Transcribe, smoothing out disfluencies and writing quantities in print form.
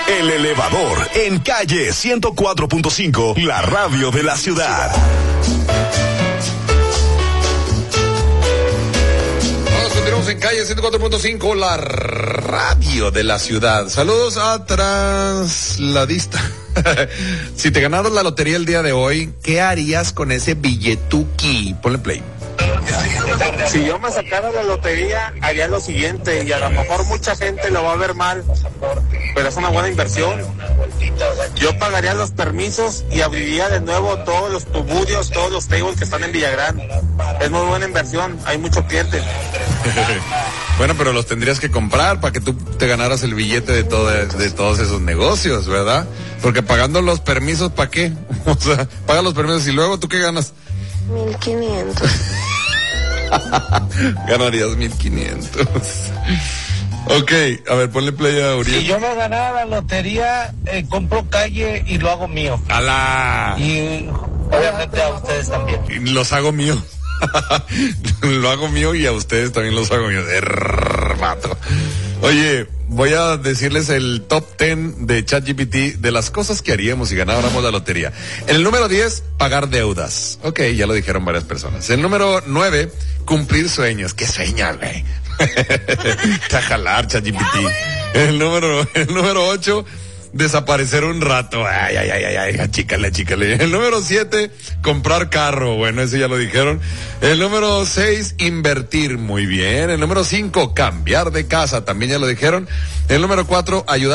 El Elevador, en calle 104.5, la radio de la ciudad. Continuamos en calle 104.5, la radio de la ciudad. Saludos a Trasladista. Si te ganaras la lotería el día de hoy, ¿qué harías con ese billetuki? Ponle play. Si yo me sacara la lotería, haría lo siguiente, y a lo mejor mucha gente lo va a ver mal, pero es una buena inversión. Yo pagaría los permisos y abriría de nuevo todos los tuburios, todos los tables que están en Villagrán. Es muy buena inversión, hay mucho cliente. Bueno, pero los tendrías que comprar para que tú te ganaras el billete de todos esos negocios, ¿verdad? Porque pagando los permisos, ¿para qué? O sea, paga los permisos y luego, ¿tú qué ganas? 1,500. Ganarías 1,500. Ok, a ver, ponle play a Uriel. Si yo me ganara la lotería, compro calle y lo hago mío. ¡Alá! Y obviamente a ustedes también. Y los hago mío. Lo hago mío y a ustedes también los hago mío. Mato. Oye, voy a decirles el top 10 de ChatGPT de las cosas que haríamos si ganáramos la lotería. En el número 10, pagar deudas. Ok, ya lo dijeron varias personas. En el número 9, cumplir sueños. ¿Qué sueñas, güey? Te a jalar, ChatGPT. El número 8, desaparecer un rato. Ay, achícale. El número 7, comprar carro. Bueno, ese ya lo dijeron. El número 6, invertir. Muy bien. El número 5, cambiar de casa. También ya lo dijeron. El número 4, ayudar